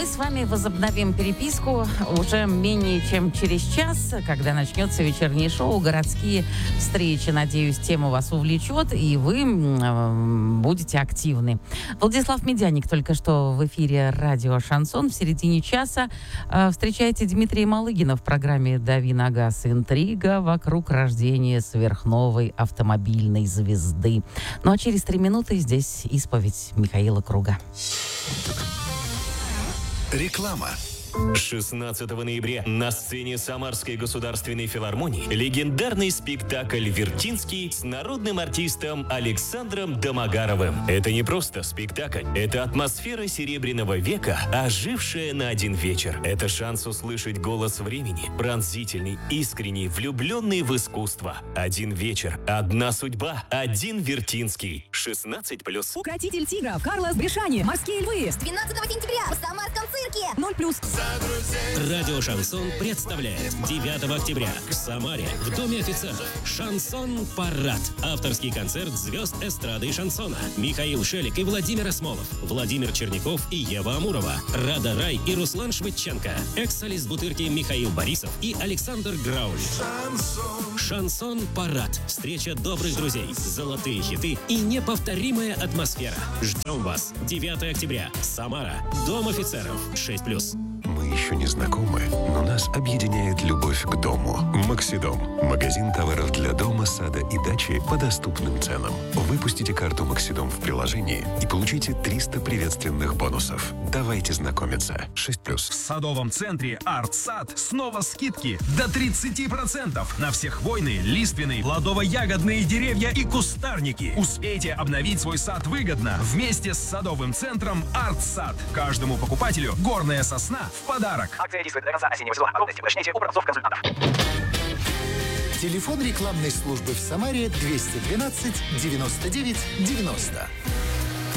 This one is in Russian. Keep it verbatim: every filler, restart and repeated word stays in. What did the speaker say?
с вами возобновим переписку уже менее чем через час, когда начнется вечернее шоу «Городские встречи». Надеюсь, тема вас увлечет, и вы э, будете активны. Владислав Медяник только что в эфире радио «Шансон». В середине часа э, встречайте Дмитрия Малыгина в программе «Дави на газ». Интрига вокруг рождения сверхновой автомобильной звезды. Ну а через три минуты здесь исповедь Михаила Круга. Реклама. шестнадцатого ноября на сцене Самарской государственной филармонии легендарный спектакль «Вертинский» с народным артистом Александром Домогаровым. Это не просто спектакль, это атмосфера Серебряного века, ожившая на один вечер. Это шанс услышать голос времени, пронзительный, искренний, влюбленный в искусство. Один вечер, одна судьба, один Вертинский. шестнадцать плюс. Укротитель тигров Карлос Бришани. Морские львы. С двенадцатого сентября в Самарском цирке. ноль плюс. Радио «Шансон» представляет девятого октября в Самаре в Доме офицеров «Шансон-парад». Авторский концерт звезд эстрады и шансона. Михаил Шелик и Владимир Осмолов, Владимир Черняков и Ева Амурова, Рада Рай и Руслан Швыдченко, экс-солист Бутырки Михаил Борисов и Александр Граули. «Шансон-парад». Встреча добрых друзей, золотые хиты и неповторимая атмосфера. Ждем вас. девятого октября. Самара. Дом офицеров. шесть плюс. Мы еще не знакомы, но нас объединяет любовь к дому. Максидом. Магазин товаров для дома, сада и дачи по доступным ценам. Выпустите карту Максидом в приложении и получите триста приветственных бонусов. Давайте знакомиться. шесть плюс. В садовом центре «Артсад» снова скидки до тридцати процентов на все хвойные, лиственные, плодово-ягодные деревья и кустарники. Успейте обновить свой сад выгодно вместе с садовым центром «Артсад». Каждому покупателю горная сосна в подарок. Акция действует до конца осеннего сезона. Подробности уточняйте у продавцов-консультантов. Телефон рекламной службы в Самаре двести двенадцать девяносто девять девяносто.